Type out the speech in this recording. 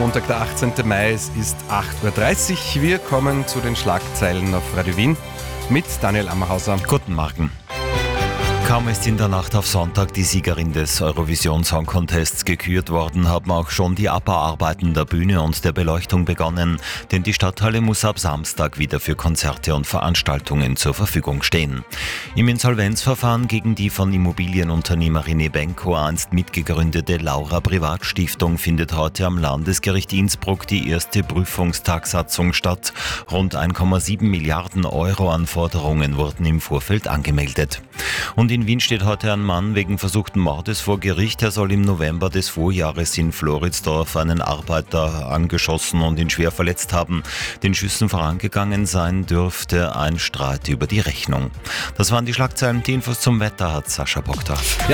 Montag, der 18. Mai, es ist 8.30 Uhr. Wir kommen zu den Schlagzeilen auf Radio Wien mit Daniel Ammerhauser. Guten Morgen. Kaum ist in der Nacht auf Sonntag die Siegerin des Eurovision Song Contests gekürt worden, haben auch schon die Abbauarbeiten der Bühne und der Beleuchtung begonnen, denn die Stadthalle muss ab Samstag wieder für Konzerte und Veranstaltungen zur Verfügung stehen. Im Insolvenzverfahren gegen die von Immobilienunternehmerin Ebenko einst mitgegründete Laura Privatstiftung findet heute am Landesgericht Innsbruck die erste Prüfungstagsatzung statt. Rund 1,7 Milliarden Euro an Forderungen wurden im Vorfeld angemeldet. Und in Wien steht heute ein Mann wegen versuchten Mordes vor Gericht. Er soll im November des Vorjahres in Floridsdorf einen Arbeiter angeschossen und ihn schwer verletzt haben. Den Schüssen vorangegangen sein dürfte ein Streit über die Rechnung. Das waren die Schlagzeilen. Die Infos zum Wetter hat Sascha Bogdorf.